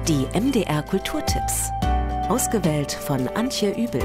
Die MDR Kulturtipps. Ausgewählt von Antje Übel.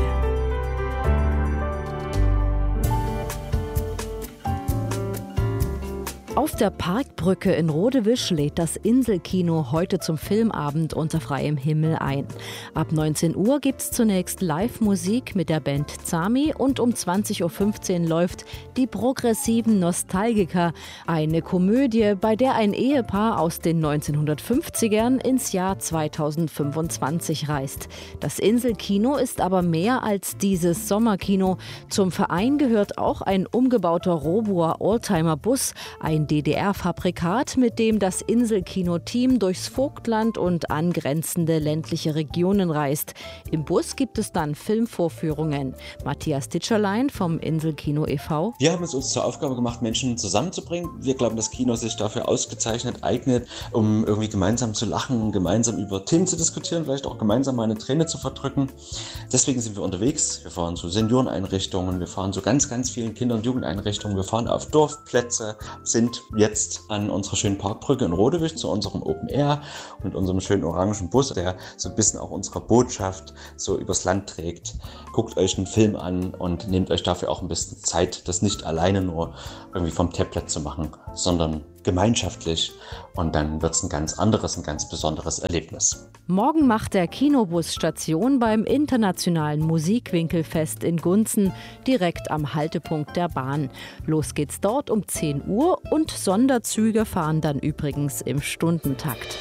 Auf der Parkbrücke in Rodewisch lädt das Inselkino heute zum Filmabend unter freiem Himmel ein. Ab 19 Uhr gibt's zunächst Live-Musik mit der Band Zami und um 20.15 Uhr läuft Die progressiven Nostalgiker, eine Komödie, bei der ein Ehepaar aus den 1950ern ins Jahr 2025 reist. Das Inselkino ist aber mehr als dieses Sommerkino. Zum Verein gehört auch ein umgebauter Robur Oldtimer-Bus, ein DDR-Fabrikat, mit dem das Inselkino-Team durchs Vogtland und angrenzende ländliche Regionen reist. Im Bus gibt es dann Filmvorführungen. Matthias Ditscherlein vom Inselkino e.V. Wir haben es uns zur Aufgabe gemacht, Menschen zusammenzubringen. Wir glauben, dass Kino sich dafür ausgezeichnet eignet, um irgendwie gemeinsam zu lachen, gemeinsam über Themen zu diskutieren, vielleicht auch gemeinsam mal eine Träne zu verdrücken. Deswegen sind wir unterwegs. Wir fahren zu Senioreneinrichtungen, wir fahren zu ganz, ganz vielen Kinder- und Jugendeinrichtungen, wir fahren auf Dorfplätze, sind jetzt an unserer schönen Parkbrücke in Rodewisch zu unserem Open Air und unserem schönen orangen Bus, der so ein bisschen auch unsere Botschaft so übers Land trägt. Guckt euch einen Film an und nehmt euch dafür auch ein bisschen Zeit, das nicht alleine nur irgendwie vom Tablet zu machen, sondern gemeinschaftlich, und dann wird es ein ganz anderes, ein ganz besonderes Erlebnis. Morgen macht der Kinobus Station beim Internationalen Musikwinkelfest in Gunzen, direkt am Haltepunkt der Bahn. Los geht's dort um 10 Uhr und Sonderzüge fahren dann übrigens im Stundentakt.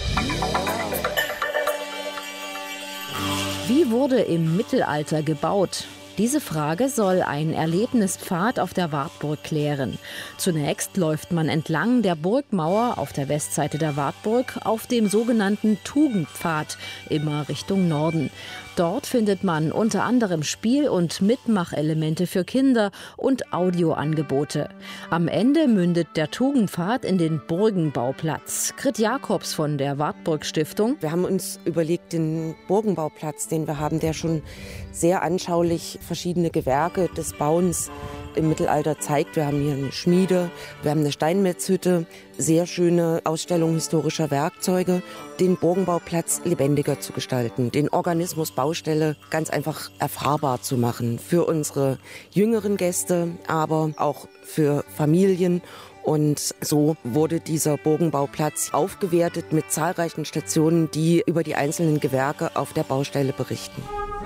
Wie wurde im Mittelalter gebaut? Diese Frage soll ein Erlebnispfad auf der Wartburg klären. Zunächst läuft man entlang der Burgmauer auf der Westseite der Wartburg auf dem sogenannten Tugendpfad, immer Richtung Norden. Dort findet man unter anderem Spiel- und Mitmachelemente für Kinder und Audioangebote. Am Ende mündet der Tugendpfad in den Burgenbauplatz. Grit Jakobs von der Wartburg Stiftung. Wir haben uns überlegt, den Burgenbauplatz, den wir haben, der schon sehr anschaulich verschiedene Gewerke des Bauens im Mittelalter zeigt. Wir haben hier eine Schmiede, wir haben eine Steinmetzhütte, sehr schöne Ausstellung historischer Werkzeuge, den Burgenbauplatz lebendiger zu gestalten, den Organismus Baustelle ganz einfach erfahrbar zu machen für unsere jüngeren Gäste, aber auch für Familien. Und so wurde dieser Burgenbauplatz aufgewertet mit zahlreichen Stationen, die über die einzelnen Gewerke auf der Baustelle berichten.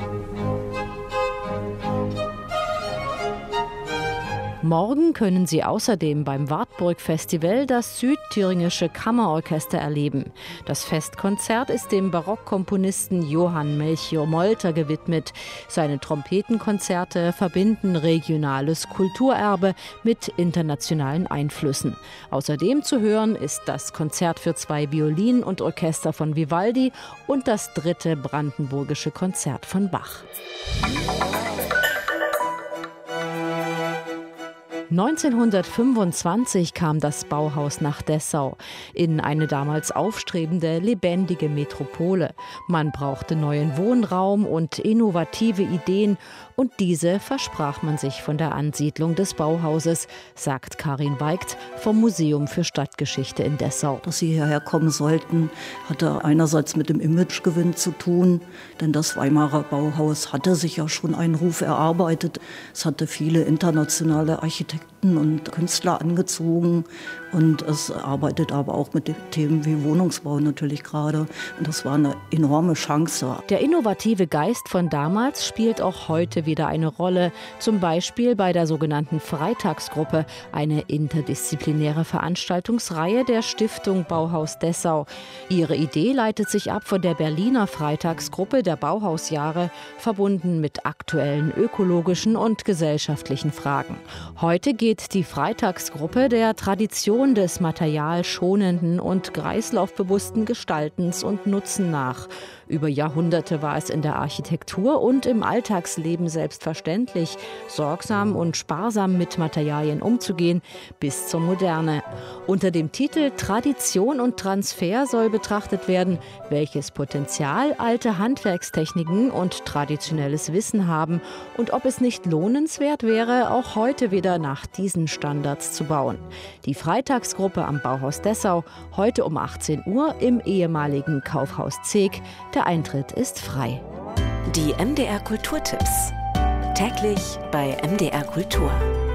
Morgen können Sie außerdem beim Wartburg-Festival das Südthüringische Kammerorchester erleben. Das Festkonzert ist dem Barockkomponisten Johann Melchior Molter gewidmet. Seine Trompetenkonzerte verbinden regionales Kulturerbe mit internationalen Einflüssen. Außerdem zu hören ist das Konzert für 2 Violinen und Orchester von Vivaldi und das 3. Brandenburgische Konzert von Bach. 1925 kam das Bauhaus nach Dessau, in eine damals aufstrebende, lebendige Metropole. Man brauchte neuen Wohnraum und innovative Ideen, und diese versprach man sich von der Ansiedlung des Bauhauses, sagt Karin Weigt vom Museum für Stadtgeschichte in Dessau. Dass sie hierher kommen sollten, hatte einerseits mit dem Imagegewinn zu tun, denn das Weimarer Bauhaus hatte sich ja schon einen Ruf erarbeitet. Es hatte viele internationale Architekten und Künstler angezogen, und es arbeitet aber auch mit Themen wie Wohnungsbau natürlich gerade, und das war eine enorme Chance. Der innovative Geist von damals spielt auch heute wieder eine Rolle, zum Beispiel bei der sogenannten Freitagsgruppe, eine interdisziplinäre Veranstaltungsreihe der Stiftung Bauhaus Dessau. Ihre Idee leitet sich ab von der Berliner Freitagsgruppe der Bauhausjahre, verbunden mit aktuellen ökologischen und gesellschaftlichen Fragen. Heute geht die Freitagsgruppe der Tradition des materialschonenden und kreislaufbewussten Gestaltens und Nutzen nach. Über Jahrhunderte war es in der Architektur und im Alltagsleben selbstverständlich, sorgsam und sparsam mit Materialien umzugehen, bis zur Moderne. Unter dem Titel Tradition und Transfer soll betrachtet werden, welches Potenzial alte Handwerkstechniken und traditionelles Wissen haben und ob es nicht lohnenswert wäre, auch heute wieder nach diesen Standards zu bauen. Die Freitagsgruppe am Bauhaus Dessau, heute um 18 Uhr im ehemaligen Kaufhaus Zeeg. Der Eintritt ist frei. Die MDR Kulturtipps. Täglich bei MDR Kultur.